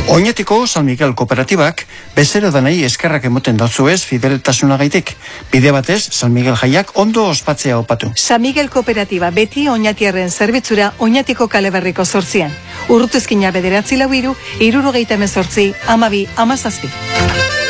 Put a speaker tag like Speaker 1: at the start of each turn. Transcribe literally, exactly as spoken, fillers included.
Speaker 1: Oñatiko San Miguel kooperatibak bezero danei eskerrak emoten datzuez fideltasunagaitik. Bide batez, San Miguel jaiak ondo ospatzea opatu.
Speaker 2: San Miguel kooperatiba beti Oñatiarren zerbitzura Oñatiko kaleberriko zortzian. Urrutuzkina bederatzi lau iru, irurogeita hemezortzi, amabi, amazazpi.